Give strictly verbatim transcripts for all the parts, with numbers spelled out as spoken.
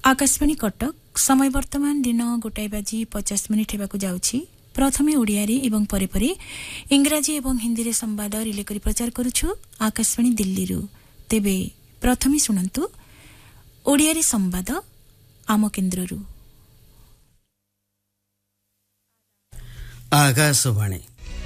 आकाशवाणी कटक समय वर्तमान दिन गोटाए बाजी पचास मिनिट हेबाकु जाउछि। प्रथमे ओडियारी एवं परे परे इंग्राजी एवं हिंदी रे संवाद रिले करी प्रचार करूछु आकाशवाणी दिल्ली रु। तेबे प्रथमे सुनंतु ओडियारी संवाद आम केन्द्र रु। आकाशवाणी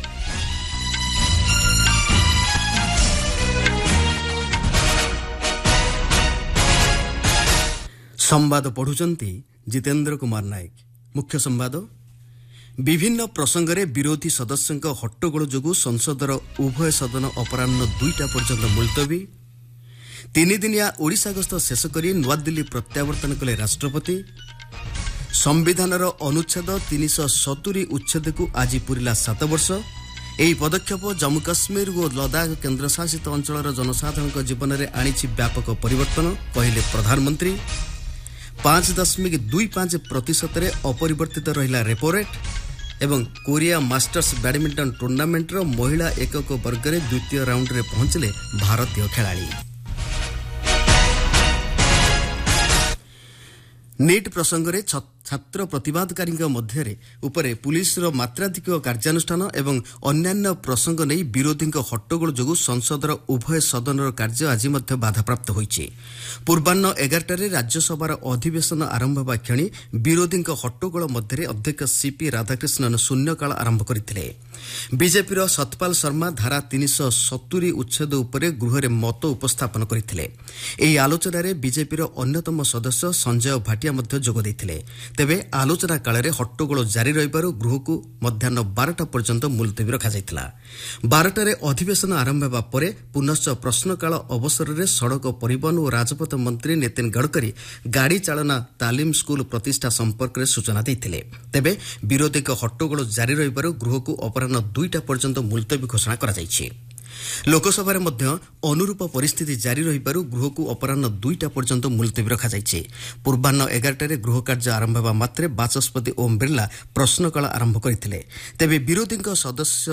संवाद पढ़ुचंती जितेंद्र कुमार नायक। मुख्य संवाद विभिन्न प्रसंगरे विरोधी सदस्यों हट्टगोल जोगु संसदर उभय सदन अपराह्न दुईटा पर्यंत मुलतवी। तीन दिनिया ओडिशा गस्त शेष करी नुआदिल्ली प्रत्यावर्तन कले राष्ट्रपति। संविधानर अनुच्छेद तीन सौ सतुरी उच्छेद को आज पूरिला सात वर्ष। ଏହି ପଦକ୍ଷେପ ଜମ୍ମୁ କାଶ୍ମୀର ଓ ଲଦାଖ କେନ୍ଦ୍ରଶାସିତ ଅଞ୍ଚଳର ଜନସାଧାରଣଙ୍କ ଜୀବନରେ ଆଣିଛି ବ୍ୟାପକ ପରିବର୍ତ୍ତନ କହିଲେ ପ୍ରଧାନମନ୍ତ୍ରୀ। ପାଞ୍ଚ ଦଶମିକ ଦୁଇ ପାଞ୍ଚ ପ୍ରତିଶତରେ ଅପରିବର୍ତ୍ତିତ ରହିଲା ରେପୋ ରେଟ୍ ଏବଂ କୋରିଆ ମାଷ୍ଟର୍ସ ବ୍ୟାଡମିଣ୍ଟନ ଟୁର୍ଣ୍ଣାମେଣ୍ଟର ମହିଳା ଏକକ ବର୍ଗରେ ଦ୍ୱିତୀୟ ରାଉଣ୍ଡରେ ପହଞ୍ଚିଲେ ଭାରତୀୟ ଖେଳାଳି। ନିଟ୍ ପ୍ରସଙ୍ଗରେ ଛାତ୍ର ପ୍ରତିବାଦକାରୀଙ୍କ ମଧ୍ୟରେ ଉପରେ ପୁଲିସର ମାତ୍ରାଧିକ କାର୍ଯ୍ୟାନୁଷ୍ଠାନ ଏବଂ ଅନ୍ୟାନ୍ୟ ପ୍ରସଙ୍ଗ ନେଇ ବିରୋଧୀଙ୍କ ହଟ୍ଟଗୋଳ ଯୋଗୁଁ ସଂସଦର ଉଭୟ ସଦନର କାର୍ଯ୍ୟ ଆଜି ମଧ୍ୟ ବାଧାପ୍ରାପ୍ତ ହୋଇଛି। ପୂର୍ବାହ୍ନ ଏଗାରଟାରେ ରାଜ୍ୟସଭାର ଅଧିବେଶନ ଆରମ୍ଭ ହେବା କ୍ଷଣି ବିରୋଧୀଙ୍କ ହଟ୍ଟଗୋଳ ମଧ୍ୟରେ ଅଧ୍ୟକ୍ଷ ସିପି ରାଧାକ୍ରିଷ୍ଣନ ଶୂନ୍ୟକାଳ ଆରମ୍ଭ କରିଥିଲେ। ବିଜେପିର ସତପାଲ ଶର୍ମା ଧାରା ତିନିଶହ ସତୁରି ଉଚ୍ଛେଦ ଉପରେ ଗୃହରେ ମତ ଉପସ୍ଥାପନ କରିଥିଲେ। ଏହି ଆଲୋଚନାରେ ବିଜେପିର ଅନ୍ୟତମ ସଦସ୍ୟ ସଞ୍ଜୟ ଭାଟିଆ ମଧ୍ୟ ଯୋଗ ଦେଇଥିଲେ। ତେବେ ଆଲୋଚନା କାଳରେ ହଟ୍ଟଗୋଳ ଜାରି ରହିବାରୁ ଗୃହକୁ ମଧ୍ୟାହ୍ନ ବାରଟା ପର୍ଯ୍ୟନ୍ତ ମୁଲତବୀ ରଖାଯାଇଥିଲା। ବାରଟାରେ ଅଧିବେଶନ ଆରମ୍ଭ ହେବା ପରେ ପୁନଶ୍ଚ ପ୍ରଶ୍ନକାଳ ଅବସରରେ ସଡ଼କ ପରିବହନ ଓ ରାଜପଥ ମନ୍ତ୍ରୀ ନୀତିନ ଗଡ଼କରୀ ଗାଡ଼ି ଚାଳନା ତାଲିମ ସ୍କୁଲ ପ୍ରତିଷ୍ଠା ସମ୍ପର୍କରେ ସୂଚନା ଦେଇଥିଲେ। ତେବେ ବିରୋଧୀଙ୍କ ହଟ୍ଟଗୋଳ ଜାରି ରହିବାରୁ ଗୃହକୁ ଅପରାହ୍ନ ଦୁଇଟା ପର୍ଯ୍ୟନ୍ତ ମୁଲତବୀ ଘୋଷଣା କରାଯାଇଛି। ଲୋକସଭାରେ ମଧ୍ୟ ଅନୁରୂପ ପରିସ୍ଥିତି ଜାରି ରହିବାରୁ ଗୃହକୁ ଅପରାହ୍ନ ଦୁଇଟା ପର୍ଯ୍ୟନ୍ତ ମୁଲତବୀ ରଖାଯାଇଛି। ପୂର୍ବାହ୍ନ ଏଗାରଟାରେ ଗୃହ କାର୍ଯ୍ୟ ଆରମ୍ଭ ହେବା ମାତ୍ରେ ବାଚସ୍ପତି ଓମ୍ ବିର୍ଲା ପ୍ରଶ୍ନକାଳ ଆରମ୍ଭ କରିଥିଲେ। ତେବେ ବିରୋଧୀଙ୍କ ସଦସ୍ୟ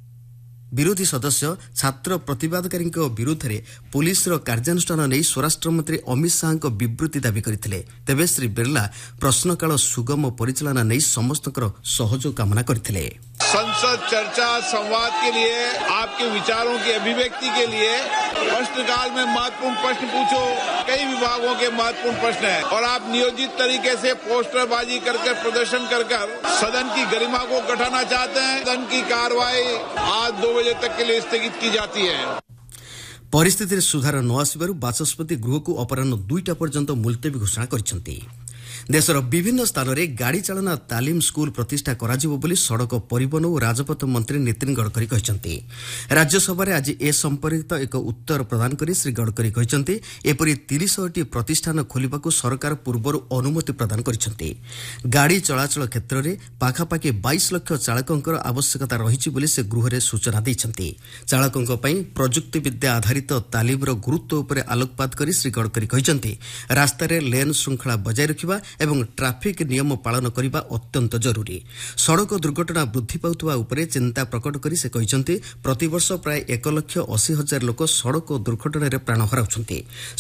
ବିରୋଧୀ ସଦସ୍ୟ ଛାତ୍ର ପ୍ରତିବାଦକାରୀଙ୍କ ବିରୁଦ୍ଧରେ ପୁଲିସର କାର୍ଯ୍ୟାନୁଷ୍ଠାନ ନେଇ ସ୍ୱରାଷ୍ଟ୍ରମନ୍ତ୍ରୀ ଅମିତ ଶାହାଙ୍କ ବିବୃତ୍ତି ଦାବି କରିଥିଲେ। ତେବେ ଶ୍ରୀ ବିର୍ଲା ପ୍ରଶ୍ନକାଳ ସୁଗମ ପରିଚାଳନା ନେଇ ସମସ୍ତଙ୍କର ସହଯୋଗ କାମନା କରିଥିଲେ। संसद चर्चा संवाद के लिए आपके विचारों की अभिव्यक्ति के लिए प्रश्नकाल में महत्वपूर्ण प्रश्न पूछो। कई विभागों के महत्वपूर्ण प्रश्न हैं और आप नियोजित तरीके से पोस्टरबाजी करके प्रदर्शन कर कर सदन की गरिमा को घटाना चाहते हैं। सदन की कार्रवाई आज दो बजे तक के लिए स्थगित की जाती है। परिस्थिति सुधार न आसबारु बाचस्पति गृहକୁ ଅପରାହ୍ନ ଦୁଇଟା ପର୍ଯ୍ୟନ୍ତ ମୁଲତବୀ ଘୋଷଣା କରିଛନ୍ତି। देशर विभिन्न स्थान में गाड़ी चालना तालीम स्कूल प्रतिष्ठा कराजिबो बोली सड़क परिवहन और राजपथ मंत्री नितिन गडकरी कहते। राज्यसभा आज ए संपर्कित एक उत्तर प्रदान कर श्री गडकरी कहते एपरी तीस टी प्रतिष्ठान खोलने सरकार पूर्व अनुमति प्रदान करछन्ती। गाड़ी चलाचल क्षेत्र में पाखापाखि बाईस लाख चालकों आवश्यकता रही बोली से गृह में सूचना देछन्ती। चालकों प्रजुक्ति विद्या आधारित तालीमर गुरुत्व उपर आलोकपात कर श्री गडकरी कहते रास्तार लेन श्रृंखला बजाय रखा एवं ट्राफिक नियम पालन करने अत्यंत जरूरी। सड़क दुर्घटना वृद्धि पाउथुवा उपरे चिंता प्रकट करी से कहते प्रतिवर्ष प्राय एक लक्ष अशी हजार लोक सड़क दुर्घटना प्राण हराउछन्ती।